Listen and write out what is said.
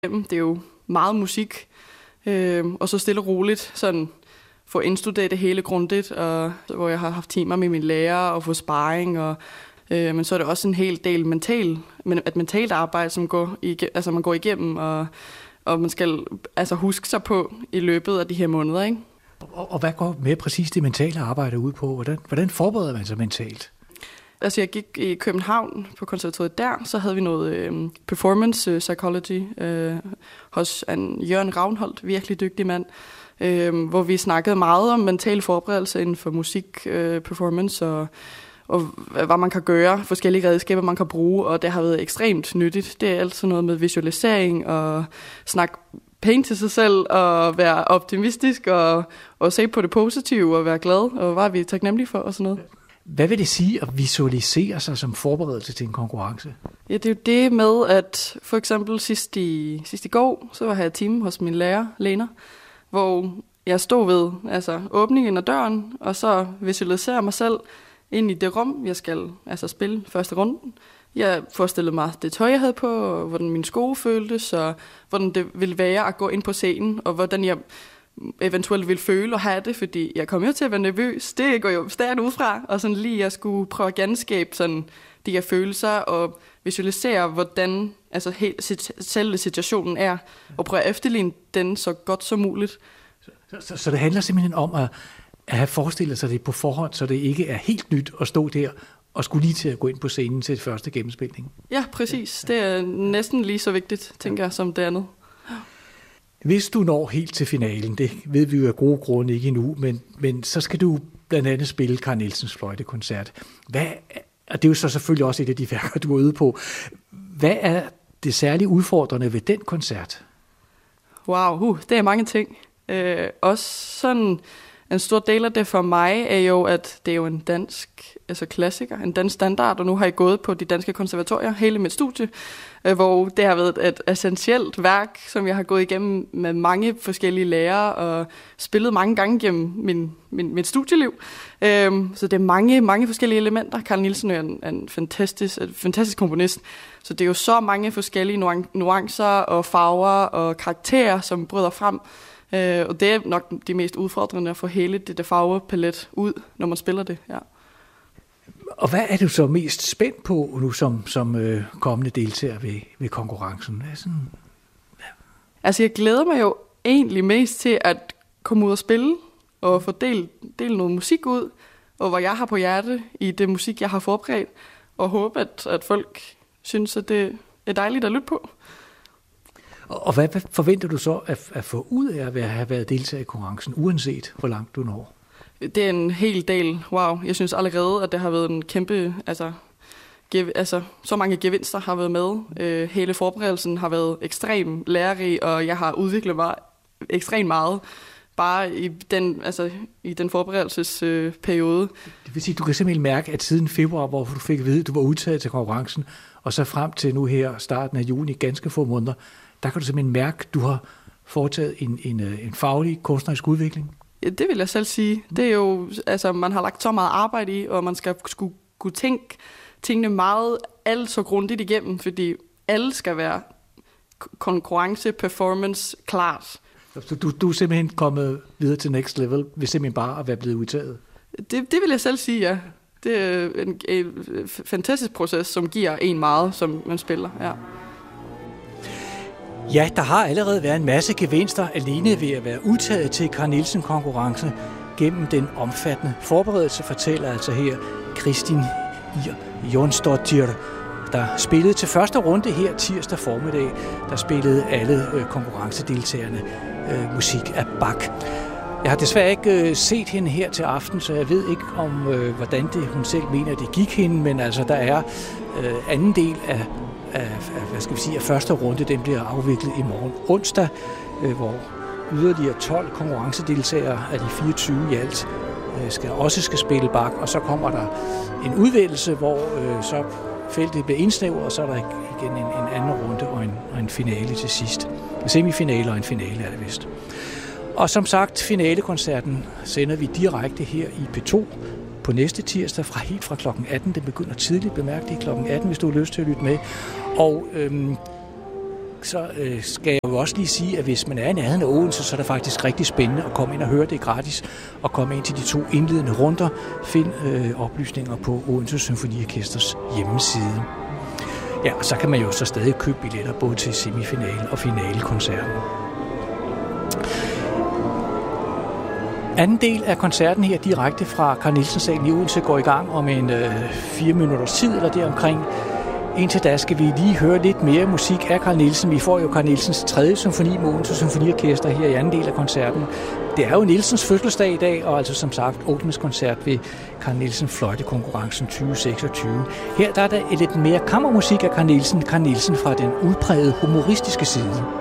Det er jo meget musik, og så stille og roligt sådan få indstuderet det hele grundigt, og hvor jeg har haft timer med mine lærere og få sparring, og men så er det også en hel del mentalt arbejde, som man går igennem, og man skal huske sig på i løbet af de her måneder, ikke? Og hvad går mere præcis det mentale arbejde ud på? Hvordan forbereder man sig mentalt? Jeg gik i København på konservatoriet der, så havde vi noget performance psychology hos Jørgen Ravnholdt, virkelig dygtig mand, hvor vi snakkede meget om mental forberedelse inden for musik, performance og hvad man kan gøre, forskellige redskaber, man kan bruge, og det har været ekstremt nyttigt. Det er altid noget med visualisering og snakke pænt til sig selv og være optimistisk og se på det positive og være glad, og hvad er vi taknemmelige for og sådan noget. Hvad vil det sige at visualisere sig som forberedelse til en konkurrence? Ja, det er jo det med, at for eksempel sidst i går, så var jeg i time hos min lærer, Lena, hvor jeg stod ved åbningen af døren, og så visualiserer mig selv ind i det rum, jeg skal spille første runden. Jeg forestillede mig det tøj, jeg havde på, og hvordan mine sko føltes, og hvordan det ville være at gå ind på scenen, og hvordan jeg eventuelt ville føle og have det, fordi jeg kom jo til at være nervøs. Det går jo stærkt udefra, og sådan lige jeg skulle prøve at genskabe sådan de her følelser, og visualisere, hvordan selve situationen er, og prøve at efterligne den så godt som muligt. Så det handler simpelthen om at have forestillet sig det på forhånd, så det ikke er helt nyt at stå der og skulle lige til at gå ind på scenen til det første gennemspilning. Ja, præcis. Det er næsten lige så vigtigt, tænker jeg, som det andet. Hvis du når helt til finalen, det ved vi jo af gode grunde ikke endnu, men så skal du blandt andet spille Carl Nielsens fløjtekoncert. Og det er jo så selvfølgelig også et af de værker, du er ude på. Hvad er det særligt udfordrende ved den koncert? Wow, det er mange ting. Også sådan en stor del af det for mig er jo, at det er jo en dansk klassiker, en dansk standard, og nu har jeg gået på de danske konservatorier hele mit studie, hvor det har været et essentielt værk, som jeg har gået igennem med mange forskellige lærere og spillet mange gange gennem mit studieliv. Så det er mange forskellige elementer. Carl Nielsen er en fantastisk komponist, så det er jo så mange forskellige nuancer og farver og karakterer, som bryder frem. Og det er nok de mest udfordrende at få hele det der farvepalet ud, når man spiller det. Ja. Og hvad er du så mest spændt på nu som kommende deltager ved konkurrencen? Jeg glæder mig jo egentlig mest til at komme ud og spille og få delt noget musik ud, og hvad jeg har på hjerte i det musik, jeg har forberedt, og håbe, at folk synes, at det er dejligt at lytte på. Og hvad forventer du så at få ud af at have været deltager i konkurrencen, uanset hvor langt du når? Det er en hel del. Wow, jeg synes allerede, at det har været en kæmpe, så mange gevinster har været med. Hele forberedelsen har været ekstremt lærerig, og jeg har udviklet mig ekstremt meget bare i den forberedelsesperiode. Det vil sige, du kan simpelthen mærke, at siden februar, hvor du fik at vide, at du var udtaget til konkurrencen, og så frem til nu her, starten af juni, ganske få måneder, der kan du simpelthen mærke, at du har foretaget en faglig, kunstnerisk udvikling? Ja, det vil jeg selv sige. Det er jo, man har lagt så meget arbejde i, og man skal kunne tænke tingene meget, alt så grundigt igennem, fordi alle skal være konkurrence, performance, klart. Så du er simpelthen kommet videre til next level, ved simpelthen bare at være blevet udtaget? Det vil jeg selv sige, ja. Det er en fantastisk proces, som giver en meget, som man spiller, ja. Ja, der har allerede været en masse gevinster alene ved at være udtaget til Carl Nielsen-konkurrence gennem den omfattende forberedelse, fortæller altså her Kristin Jonsdottir, der spillede til første runde her tirsdag formiddag. Der spillede alle konkurrencedeltagerne musik af Bach. Jeg har desværre ikke set hende her til aften, så jeg ved ikke om, hvordan hun selv mener, det gik hende, men altså der er anden del af første runde, den bliver afviklet i morgen onsdag, hvor yderligere 12 konkurrencedeltagere af de 24 i alt skal spille Bach, og så kommer der en udvælgelse, hvor så feltet bliver indsnævret, og så er der igen en anden runde og en finale til sidst. En semifinale og en finale er det vist. Og som sagt, finalekoncerten sender vi direkte her i P2 på næste tirsdag helt fra klokken 18. Den begynder tidligt, bemærk det, klokken 18, hvis du har lyst til at lytte med. Og så skal jeg jo også lige sige, at hvis man er i nærheden af Odense, så er det faktisk rigtig spændende at komme ind og høre det gratis, og komme ind til de 2 indledende runder. Find oplysninger på Odense Symfoniorkesters hjemmeside. Ja, og så kan man jo så stadig købe billetter både til semifinalen og finalekoncerten. Anden del af koncerten her direkte fra Carl Nielsen-salen i Odense går i gang om en 4 minutters tid eller deromkring. Indtil da skal vi lige høre lidt mere musik af Carl Nielsen. Vi får jo Carl Nielsens 3. symfoni med Odense Symfoniorkester her i anden del af koncerten. Det er jo Nielsens fødselsdag i dag, og altså som sagt åbningskoncert ved Carl Nielsen Fløjtekonkurrencen 2026. Her der er der lidt mere kammermusik af Carl Nielsen fra den udprægede humoristiske side.